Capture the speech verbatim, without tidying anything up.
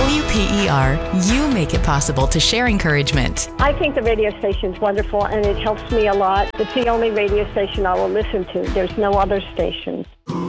W P E R, you make it possible to share encouragement. I think the radio station is wonderful, and it helps me a lot. It's the only radio station I will listen to. There's no other station.